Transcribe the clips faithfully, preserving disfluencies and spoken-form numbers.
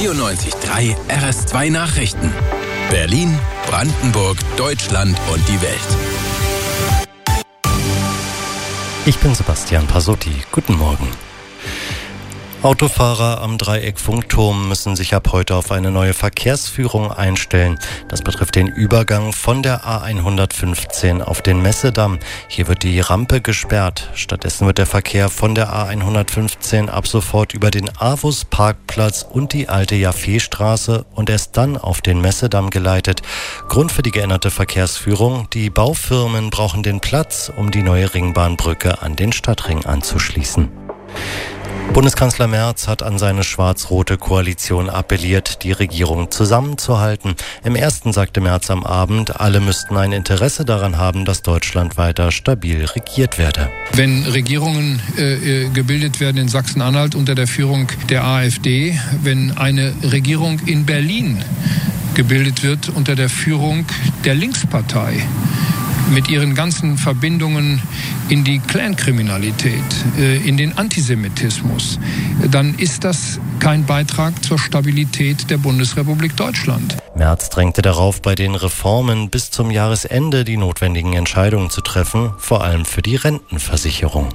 vierundneunzig Komma drei R S zwei Nachrichten. Berlin, Brandenburg, Deutschland und die Welt. Ich bin Sebastian Pasotti. Guten Morgen. Autofahrer am Dreieck-Funkturm müssen sich ab heute auf eine neue Verkehrsführung einstellen. Das betrifft den Übergang von der A hundertfünfzehn auf den Messedamm. Hier wird die Rampe gesperrt. Stattdessen wird der Verkehr von der A hundertfünfzehn ab sofort über den Avus-Parkplatz und die alte Jaffeestraße und erst dann auf den Messedamm geleitet. Grund für die geänderte Verkehrsführung: die Baufirmen brauchen den Platz, um die neue Ringbahnbrücke an den Stadtring anzuschließen. Bundeskanzler Merz hat an seine schwarz-rote Koalition appelliert, die Regierung zusammenzuhalten. Im ersten sagte Merz am Abend, alle müssten ein Interesse daran haben, dass Deutschland weiter stabil regiert werde. Wenn Regierungen äh, gebildet werden in Sachsen-Anhalt unter der Führung der AfD, wenn eine Regierung in Berlin gebildet wird unter der Führung der Linkspartei, mit ihren ganzen Verbindungen in die Clankriminalität, in den Antisemitismus, dann ist das kein Beitrag zur Stabilität der Bundesrepublik Deutschland. Merz drängte darauf, bei den Reformen bis zum Jahresende die notwendigen Entscheidungen zu treffen, vor allem für die Rentenversicherung.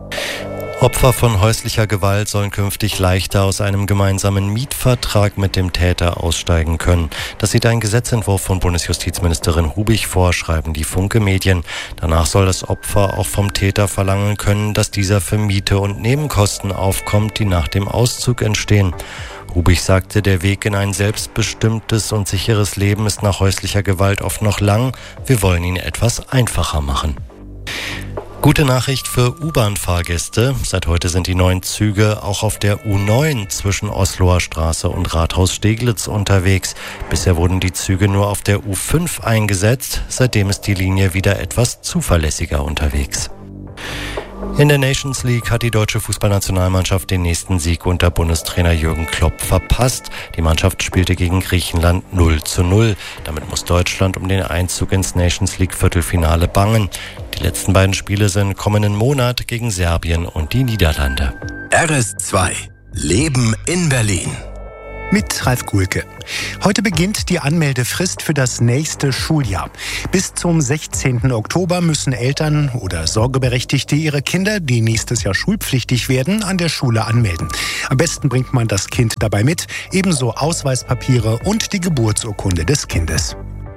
Opfer von häuslicher Gewalt sollen künftig leichter aus einem gemeinsamen Mietvertrag mit dem Täter aussteigen können. Das sieht ein Gesetzentwurf von Bundesjustizministerin Hubig vor, schreiben die Funke-Medien. Danach soll das Opfer auch vom Täter verlangen können, dass dieser für Miete und Nebenkosten aufkommt, die nach dem Auszug entstehen. Hubig sagte, der Weg in ein selbstbestimmtes und sicheres Leben ist nach häuslicher Gewalt oft noch lang. Wir wollen ihn etwas einfacher machen. Gute Nachricht für U-Bahn-Fahrgäste. Seit heute sind die neuen Züge auch auf der U neun zwischen Osloer Straße und Rathaus-Steglitz unterwegs. Bisher wurden die Züge nur auf der U fünf eingesetzt. Seitdem ist die Linie wieder etwas zuverlässiger unterwegs. In der Nations League hat die deutsche Fußballnationalmannschaft den nächsten Sieg unter Bundestrainer Jürgen Klopp verpasst. Die Mannschaft spielte gegen Griechenland null zu null. Damit muss Deutschland um den Einzug ins Nations League Viertelfinale bangen. Die letzten beiden Spiele sind kommenden Monat gegen Serbien und die Niederlande. R S zwei. Leben in Berlin. Mit Ralf Guhlke. Heute beginnt die Anmeldefrist für das nächste Schuljahr. Bis zum sechzehnten Oktober müssen Eltern oder Sorgeberechtigte ihre Kinder, die nächstes Jahr schulpflichtig werden, an der Schule anmelden. Am besten bringt man das Kind dabei mit, ebenso Ausweispapiere und die Geburtsurkunde des Kindes.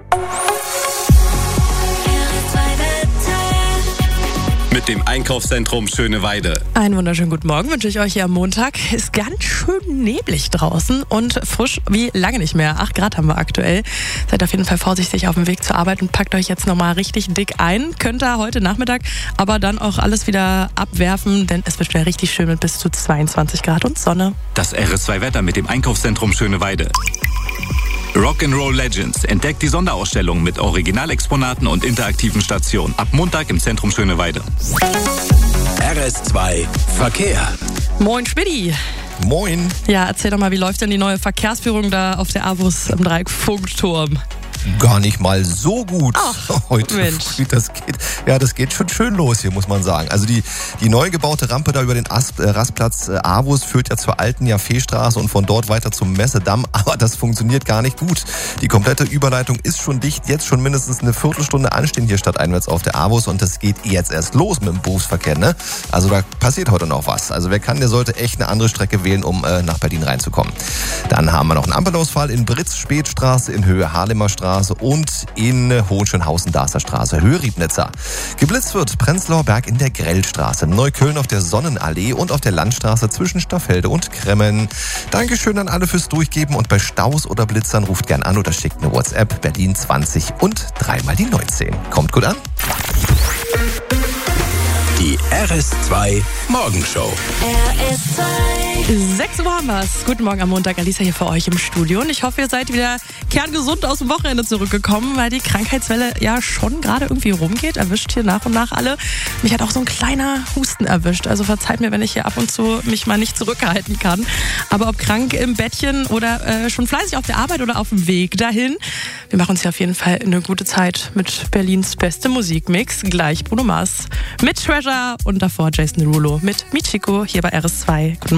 Mit dem Einkaufszentrum Schöneweide. Einen wunderschönen guten Morgen wünsche ich euch hier am Montag. Ist ganz schön neblig draußen und frisch wie lange nicht mehr. acht Grad haben wir aktuell. Seid auf jeden Fall vorsichtig auf dem Weg zur Arbeit und packt euch jetzt nochmal richtig dick ein. Könnt ihr heute Nachmittag aber dann auch alles wieder abwerfen, denn es wird wieder richtig schön mit bis zu zweiundzwanzig Grad und Sonne. Das R S zwei Wetter mit dem Einkaufszentrum Schöneweide. Rock'n'Roll Legends entdeckt die Sonderausstellung mit Originalexponaten und interaktiven Stationen. Ab Montag im Zentrum Schöneweide. R S zwei Verkehr. Moin Schmidti. Moin. Ja, erzähl doch mal, wie läuft denn die neue Verkehrsführung da auf der Avus am Dreieck-Funkturm? Gar nicht mal so gut. Ach, heute Mensch. früh. Das geht, ja, das geht schon schön los hier, muss man sagen. Also die, die neu gebaute Rampe da über den Ast, äh, Rastplatz äh, Avus führt ja zur alten Jaffeestraße und von dort weiter zum Messedamm. Aber das funktioniert gar nicht gut. Die komplette Überleitung ist schon dicht. Jetzt schon mindestens eine Viertelstunde anstehen hier stadteinwärts auf der Avus. Und das geht jetzt erst los mit dem Berufsverkehr, ne? Also da passiert heute noch was. Also wer kann, der sollte echt eine andere Strecke wählen, um äh, nach Berlin reinzukommen. Dann haben wir noch einen Ampelausfall in Britz-Spätstraße, in Höhe Harlemer Straße und in Hohenschönhausen-Darßer Straße, Höhe Riebnitzer. Geblitzt wird Prenzlauer Berg in der Grellstraße, Neukölln auf der Sonnenallee und auf der Landstraße zwischen Staffelde und Kremmen. Dankeschön an alle fürs Durchgeben und bei Staus oder Blitzern ruft gern an oder schickt eine WhatsApp Berlin zwanzig und dreimal die neunzehn. Kommt gut an. Die R S zwei Morgenshow. R S zwei. sechs Uhr haben wir's. Guten Morgen am Montag. Alisa hier für euch im Studio. Und ich hoffe, ihr seid wieder kerngesund aus dem Wochenende zurückgekommen, weil die Krankheitswelle ja schon gerade irgendwie rumgeht. Erwischt hier nach und nach alle. Mich hat auch so ein kleiner Husten erwischt. Also verzeiht mir, wenn ich hier ab und zu mich mal nicht zurückhalten kann. Aber ob krank im Bettchen oder äh, schon fleißig auf der Arbeit oder auf dem Weg dahin, wir machen uns hier auf jeden Fall eine gute Zeit mit Berlins beste Musikmix. Gleich Bruno Mars mit Treasure und davor Jason Derulo mit Michiko hier bei R S zwei. Guten